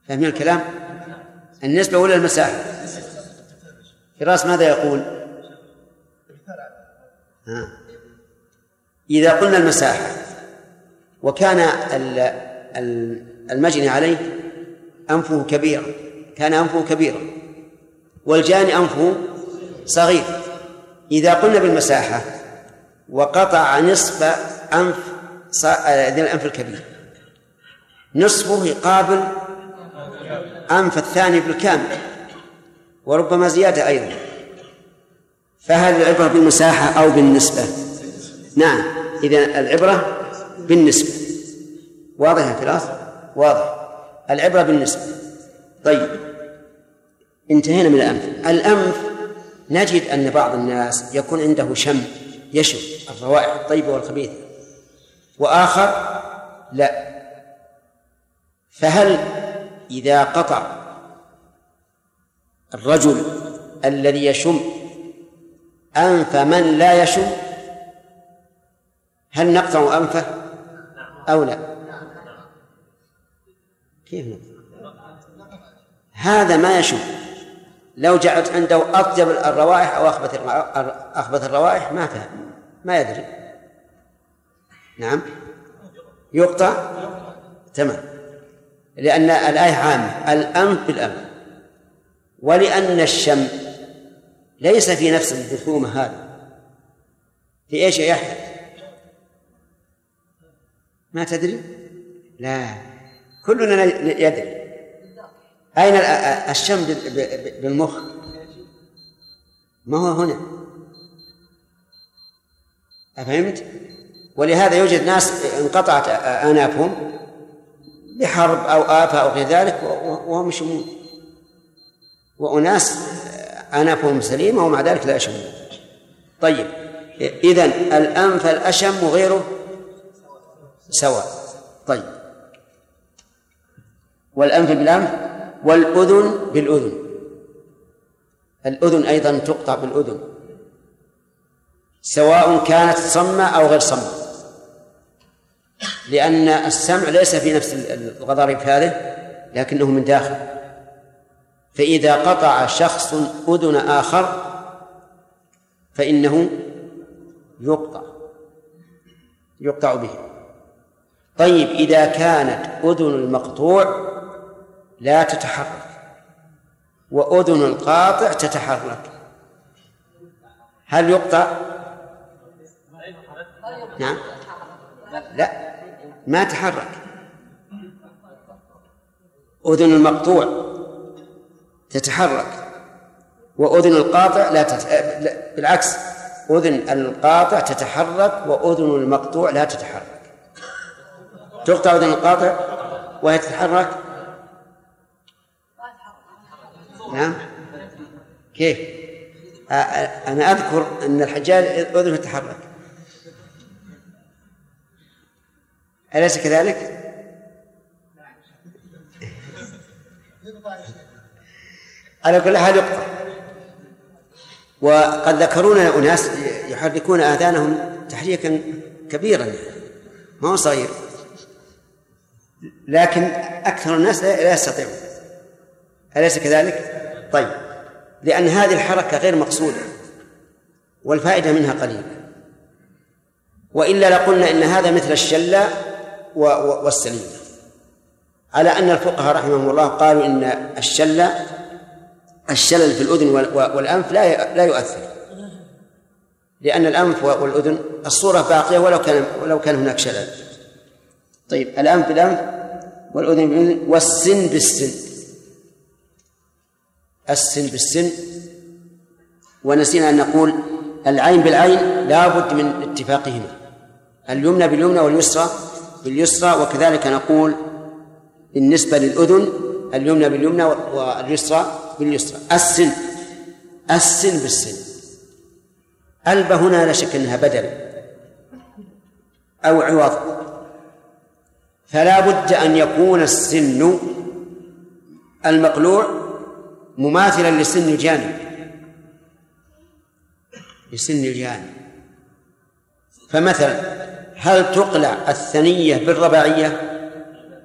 فاهمين الكلام؟ النسبة ولا المساحة؟ فراس ماذا يقول؟ إذا قلنا المساحة وكان المجني عليه أنفه كبيرا، كان أنفه كبيرا والجاني أنفه صغير، إذا قلنا بالمساحة وقطع نصف أنف ذي الأنف الكبير، نصفه يقابل أنف الثاني بالكامل وربما زيادة أيضا، فهل العبرة بالمساحة أو بالنسبة؟ نعم، إذن العبرة بالنسبة. واضح يا فراس؟ واضح، العبرة بالنسبة. طيب، انتهينا من الأنف. الأنف نجد أن بعض الناس يكون عنده شم يشم الروائح الطيبة والخبيثة، وآخر لا، فهل إذا قطع الرجل الذي يشم أنف من لا يشم هل نقطع أنفه أو لا؟ كيف نقطع؟ هذا ما يشم، لو جعلت عنده أطيب الروائح أو أخبث الروائح ما يدري. نعم، يقطع. تمام، لأن الآية عامة، الأنف بالأنف، ولأن الشم ليس في نفس الجرثومة هذا. في إيش يا يحيى؟ ما تدري؟ لا، كلنا يدري. أين الشم بالمخ؟ ما هو هنا، أفهمت؟ ولهذا يوجد ناس انقطعت آنافهم بحرب أو آفة أو غير ذلك وهم يشمون، وأناس آنافهم سليمة ومع ذلك لا يشمون. طيب، إذن الأنف الأشم وغيره سواء. طيب، والأنف بالأنف والأذن بالأذن. الأذن أيضا تقطع بالأذن سواء كانت صمة أو غير صمة، لأن السمع ليس في نفس الغضاريف هذه لكنه من داخل. فإذا قطع شخص أذن آخر فإنه يقطع به. طيب، إذا كانت أذن المقطوع لا تتحرك وأذن القاطع تتحرك هل يقطع؟ نعم، لا، ما تحرك. أذن المقطوع تتحرك وأذن القاطع بالعكس، أذن القاطع تتحرك وأذن المقطوع لا تتحرك. تقطع أذن القاطع وهي تتحرك. نعم، كيف؟ أنا أذكر أن الحجاج أذنه تتحرك، أليس كذلك؟ على كل حال يقطع. وقد ذكرونا أناس يحركون آذانهم تحريكا كبيرا، ما هو صغير، لكن أكثر الناس لا يستطيعون، أليس كذلك؟ طيب، لأن هذه الحركة غير مقصودة والفائدة منها قليلة، وإلا لقلنا إن هذا مثل الشلة والسليمة، على أن الفقهاء رحمهم الله قالوا إن الشلل في الأذن والأنف لا يؤثر، لأن الأنف والأذن الصورة باقية ولو كان هناك شلل. طيب، الأنف بالأنف والأذن بالأذن والسن بالسن. السن بالسن، ونسينا أن نقول العين بالعين لا بد من اتفاقهما، اليمنى باليمنى واليسرى باليسرى، وكذلك نقول بالنسبة للأذن اليمنى باليمنى واليسرى باليسرى. السن بالسن. البة هنا لا شك أنها بدل أو عوض، فلا بد أن يكون السن المقلوع مماثلا لسن الجانب، فمثلا هل تقلع الثنية بالرباعية؟